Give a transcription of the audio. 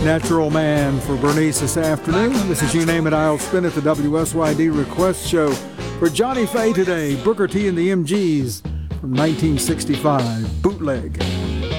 Natural Man for Bernice this afternoon. This is You Name It, I'll Spin It, the WSYD request show for Johnny Faye today. Booker T and the MGs from 1965, Bootleg.